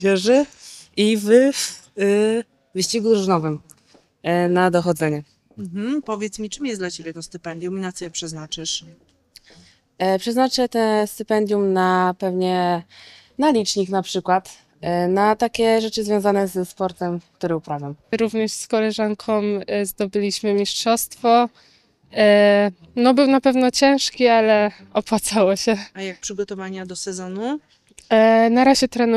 młodzieży i w wyścigu drużynowym na dochodzenie. Powiedz mi, czym jest dla Ciebie to stypendium i na co je przeznaczysz? Przeznaczę te stypendium na pewnie na licznik na przykład, na takie rzeczy związane ze sportem, który uprawiam. Również z koleżanką zdobyliśmy mistrzostwo. No był na pewno ciężki, ale opłacało się. A jak przygotowania do sezonu? Na razie trenuję